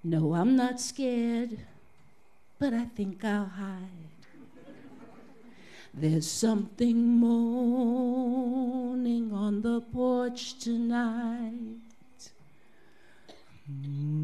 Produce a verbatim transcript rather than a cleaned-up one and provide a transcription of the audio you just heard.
No, I'm not scared, but I think I'll hide. There's something moaning on the porch tonight. Mm.